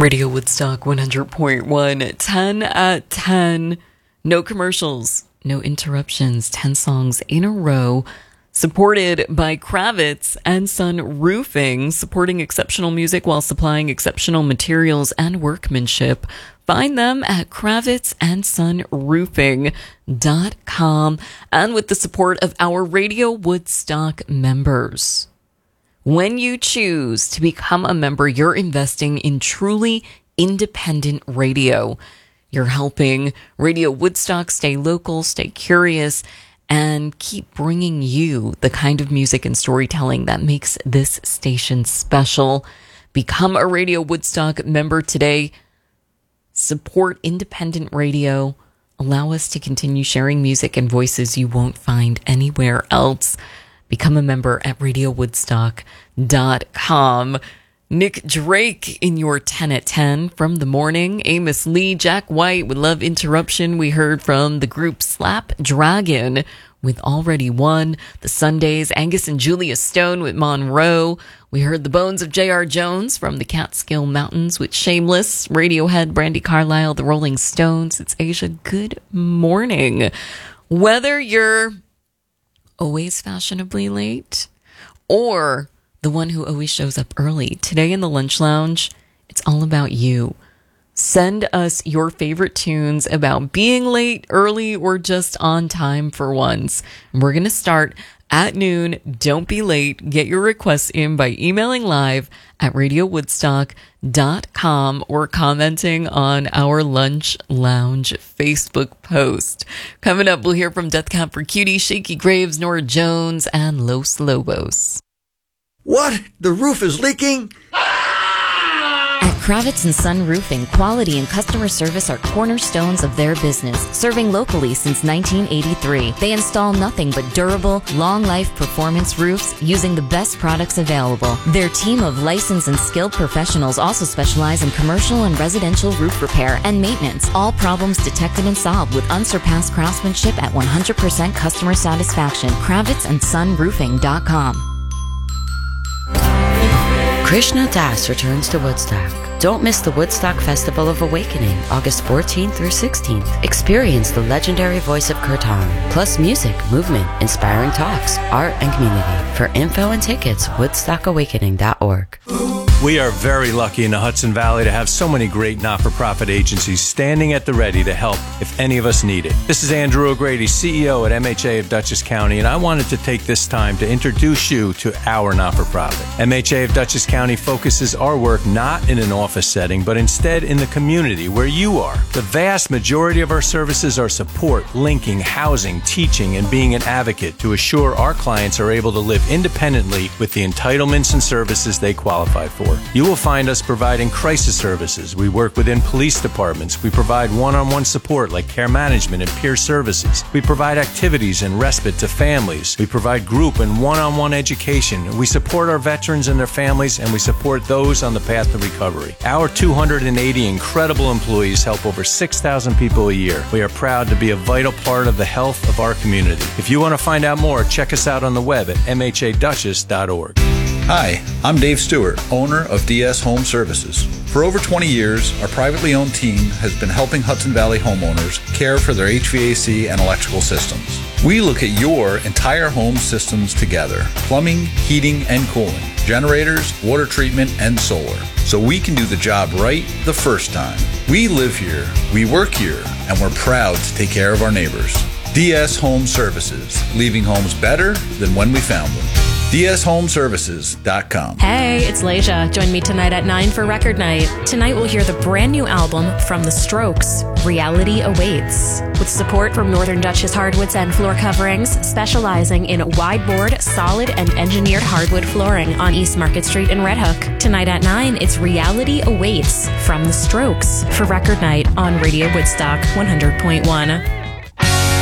Radio Woodstock 100.1, 10 at 10. No commercials, no interruptions, 10 songs in a row. Supported by Kravitz and Son Roofing, supporting exceptional music while supplying exceptional materials and workmanship. Find them at KravitzandSonRoofing.com and with the support of our Radio Woodstock members. When you choose to become a member, you're investing in truly independent radio. You're helping Radio Woodstock stay local, stay curious, and keep bringing you the kind of music and storytelling that makes this station special. Become a Radio Woodstock member today. Support independent radio. Allow us to continue sharing music and voices you won't find anywhere else. Become a member at RadioWoodstock.com. Nick Drake in your 10 at 10 from the morning. Amos Lee, Jack White with Love Interruption. We heard from the group Slap Dragon with Already Won. The Sundays, Angus and Julia Stone with Monroe. We heard the Bones of J.R. Jones from the Catskill Mountains with Shameless. Radiohead, Brandi Carlile, the Rolling Stones. It's Asia. Good morning. Whether you're always fashionably late or the one who always shows up early, today in the Lunch Lounge, it's all about you. Send us your favorite tunes about being late, early, or just on time for once. And we're going to start at noon. Don't be late. Get your requests in by emailing live at radiowoodstock.com or commenting on our Lunch Lounge Facebook post. Coming up, we'll hear from Death Cab for Cutie, Shaky Graves, Nora Jones, and Los Lobos. What? The roof is leaking? At Kravitz and Son Roofing, quality and customer service are cornerstones of their business, serving locally since 1983. They install nothing but durable, long-life performance roofs using the best products available. Their team of licensed and skilled professionals also specialize in commercial and residential roof repair and maintenance. All problems detected and solved with unsurpassed craftsmanship at 100% customer satisfaction. KravitzandSonRoofing.com. Krishna Das returns to Woodstock. Don't miss the Woodstock Festival of Awakening, August 14th through 16th. Experience the legendary voice of Kirtan, plus music, movement, inspiring talks, art, and community. For info and tickets, woodstockawakening.org. We are very lucky in the Hudson Valley to have so many great not-for-profit agencies standing at the ready to help if any of us need it. This is Andrew O'Grady, CEO at MHA of Dutchess County, and I wanted to take this time to introduce you to our not-for-profit. MHA of Dutchess County focuses our work not in an office setting, but instead in the community where you are. The vast majority of our services are support, linking, housing, teaching, and being an advocate to assure our clients are able to live independently with the entitlements and services they qualify for. You will find us providing crisis services. We work within police departments. We provide one-on-one support like care management and peer services. We provide activities and respite to families. We provide group and one-on-one education. We support our veterans and their families, and we support those on the path to recovery. Our 280 incredible employees help over 6,000 people a year. We are proud to be a vital part of the health of our community. If you want to find out more, check us out on the web at mhadutchess.org. Hi, I'm Dave Stewart, owner of DS Home Services. For over 20 years, our privately owned team has been helping Hudson Valley homeowners care for their HVAC and electrical systems. We look at your entire home systems together: plumbing, heating, and cooling, generators, water treatment, and solar, so we can do the job right the first time. We live here, we work here, and we're proud to take care of our neighbors. DS Home Services, leaving homes better than when we found them. DSHomeservices.com. Hey, it's Leisha. Join me tonight at 9 for Record Night. Tonight we'll hear the brand new album from The Strokes, Reality Awaits, with support from Northern Dutchess Hardwoods and Floor Coverings, specializing in wide-board, solid, and engineered hardwood flooring on East Market Street in Red Hook. Tonight at 9, it's Reality Awaits from The Strokes for Record Night on Radio Woodstock 100.1.